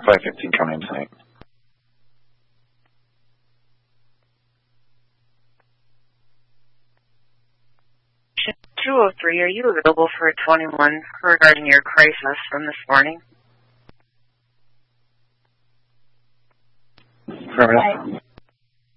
515 County Insight. 203, are you available for a 21 regarding your crisis from this morning? Affirmative.